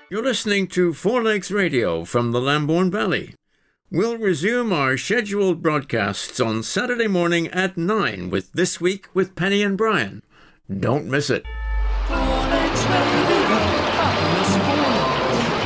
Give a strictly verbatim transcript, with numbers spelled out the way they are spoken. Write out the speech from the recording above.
You're listening to Four Legs Radio from the Lambourne Valley. We'll resume our scheduled broadcasts on Saturday morning at nine with This Week with Penny and Brian. Don't miss it. Four Legs Radio.